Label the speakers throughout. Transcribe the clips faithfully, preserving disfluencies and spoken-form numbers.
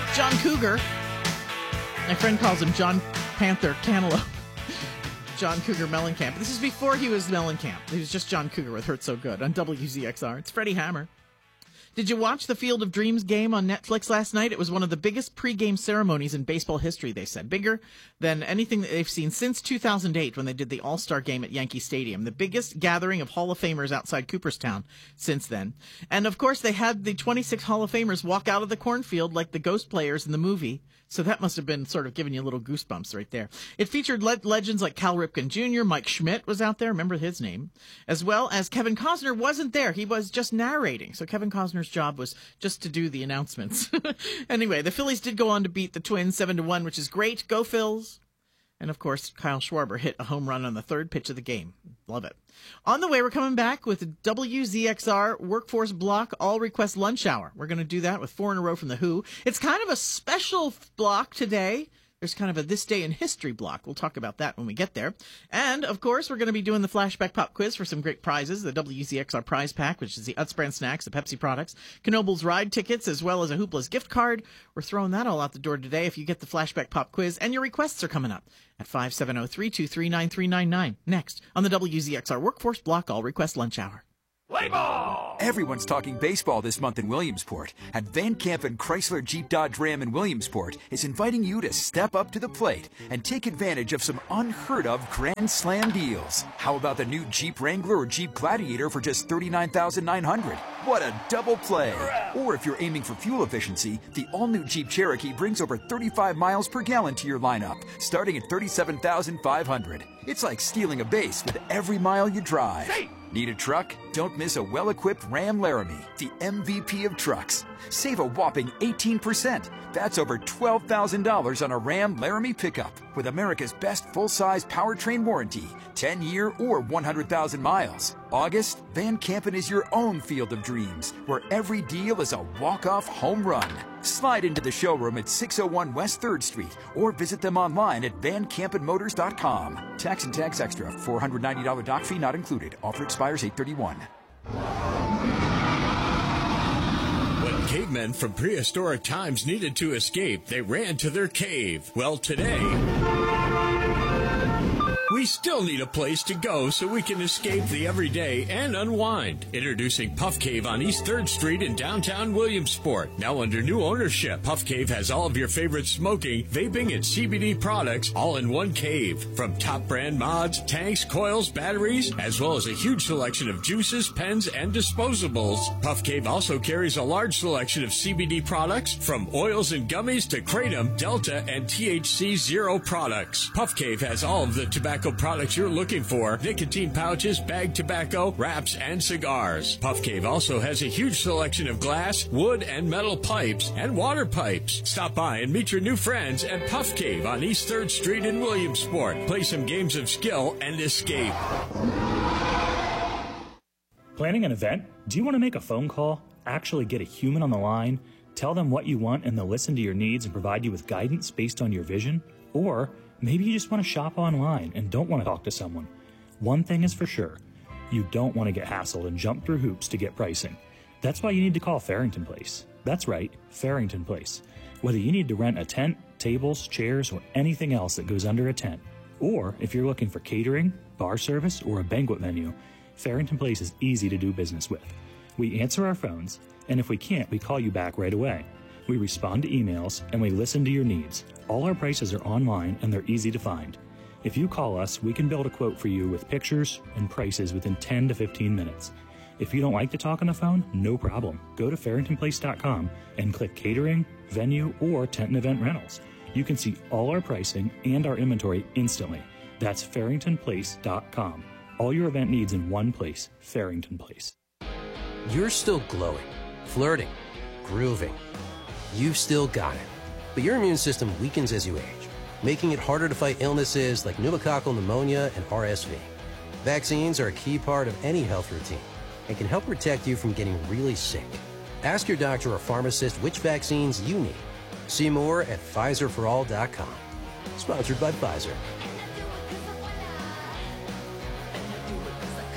Speaker 1: John Cougar. My friend calls him John Panther Cantaloupe. John Cougar Mellencamp. This is before he was Mellencamp. He was just John Cougar with Hurt So Good on W Z X R. It's Freddie Hammer. Did you watch the Field of Dreams game on Netflix last night? It was one of the biggest pregame ceremonies in baseball history, they said. Bigger than anything that they've seen since two thousand eight when they did the All-Star game at Yankee Stadium. The biggest gathering of Hall of Famers outside Cooperstown since then. And, of course, they had the twenty-six Hall of Famers walk out of the cornfield like the ghost players in the movie. So that must have been sort of giving you little goosebumps right there. It featured le- legends like Cal Ripken Junior Mike Schmidt was out there. Remember his name. As well as Kevin Costner wasn't there. He was just narrating. So Kevin Costner's job was just to do the announcements. Anyway, the Phillies did go on to beat the Twins seven to one, which is great. Go Phils. And, of course, Kyle Schwarber hit a home run on the third pitch of the game. Love it. On the way, we're coming back with W Z X R Workforce Block All Request Lunch Hour. We're going to do that with four in a row from The Who. It's kind of a special block today. There's kind of a This Day in History block. We'll talk about that when we get there. And, of course, we're going to be doing the Flashback Pop Quiz for some great prizes. The W Z X R Prize Pack, which is the Utz Brand Snacks, the Pepsi products, Knoebels Ride tickets, as well as a Hoopla's gift card. We're throwing that all out the door today if you get the Flashback Pop Quiz. And your requests are coming up at five seven zero, three two three, nine three nine nine. Next on the W Z X R Workforce Block All Request Lunch Hour.
Speaker 2: Play ball! Everyone's talking baseball this month in Williamsport, and Van Campen Chrysler Jeep Dodge Ram in Williamsport is inviting you to step up to the plate and take advantage of some unheard-of Grand Slam deals. How about the new Jeep Wrangler or Jeep Gladiator for just thirty-nine thousand nine hundred dollars? What a double play! Or if you're aiming for fuel efficiency, the all-new Jeep Cherokee brings over thirty-five miles per gallon to your lineup, starting at thirty-seven thousand five hundred dollars. It's like stealing a base with every mile you drive. Hey! Need a truck? Don't miss a well-equipped Ram Laramie, the M V P of trucks. Save a whopping eighteen percent. That's over twelve thousand dollars on a Ram Laramie pickup with America's best full-size powertrain warranty, ten-year or one hundred thousand miles. August, Van Campen is your own field of dreams, where every deal is a walk-off home run. Slide into the showroom at six oh one West third Street or visit them online at van campen motors dot com. Tax and tax extra. four hundred ninety dollars dock fee not included. Offer expires eight thirty-one.
Speaker 3: When cavemen from prehistoric times needed to escape, they ran to their cave. Well, today, we still need a place to go so we can escape the everyday and unwind. Introducing Puff Cave on East third Street in downtown Williamsport. Now under new ownership, Puff Cave has all of your favorite smoking, vaping, and C B D products all in one cave. From top brand mods, tanks, coils, batteries, as well as a huge selection of juices, pens, and disposables. Puff Cave also carries a large selection of C B D products, from oils and gummies to Kratom, Delta, and T H C Zero products. Puff Cave has all of the tobacco products you're looking for: nicotine pouches, bagged tobacco, wraps, and cigars. Puff Cave also has a huge selection of glass, wood, and metal pipes and water pipes. Stop by and meet your new friends at Puff Cave on East third Street in Williamsport. Play some games of skill and escape.
Speaker 4: Planning an event? Do you want to make a phone call? Actually get a human on the line? Tell them what you want and they'll listen to your needs and provide you with guidance based on your vision? Or maybe you just want to shop online and don't want to talk to someone. One thing is for sure, you don't want to get hassled and jump through hoops to get pricing. That's why you need to call Farrington Place. That's right, Farrington Place. Whether you need to rent a tent, tables, chairs, or anything else that goes under a tent, or if you're looking for catering, bar service, or a banquet menu, Farrington Place is easy to do business with. We answer our phones, and if we can't, we call you back right away. We respond to emails, and we listen to your needs. All our prices are online, and they're easy to find. If you call us, we can build a quote for you with pictures and prices within ten to fifteen minutes. If you don't like to talk on the phone, no problem. Go to farrington place dot com and click catering, venue, or tent and event rentals. You can see all our pricing and our inventory instantly. That's farrington place dot com. All your event needs in one place, Farrington Place.
Speaker 5: You're still glowing, flirting, grooving. You've still got it. But your immune system weakens as you age, making it harder to fight illnesses like pneumococcal pneumonia and R S V. Vaccines are a key part of any health routine and can help protect you from getting really sick. Ask your doctor or pharmacist which vaccines you need. See more at Pfizer for all dot com. Sponsored by Pfizer.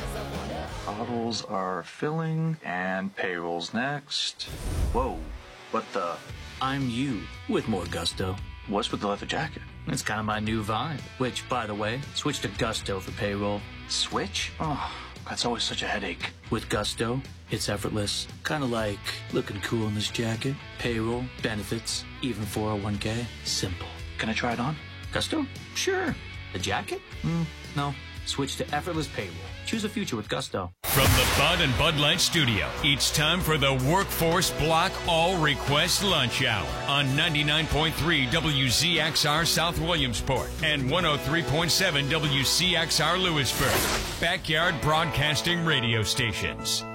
Speaker 6: Bottles are filling and payrolls next. Whoa. What the?
Speaker 7: I'm you with more gusto.
Speaker 6: What's with the leather jacket?
Speaker 7: It's kind of my new vibe. Which, by the way, switch to Gusto for payroll.
Speaker 6: Switch? Oh, that's always such a headache.
Speaker 7: With Gusto, it's effortless. Kind of like looking cool in this jacket. Payroll, benefits, even four oh one k. Simple.
Speaker 6: Can I try it on?
Speaker 7: Gusto? Sure. The jacket? Mm, no. Switch to effortless payroll. Choose a future with Gusto.
Speaker 8: From the Bud and Bud Light studio, it's time for the Workforce Block All Request Lunch Hour on ninety-nine point three W Z X R South Williamsport and one oh three point seven W C X R Lewisburg. Backyard Broadcasting Radio Stations.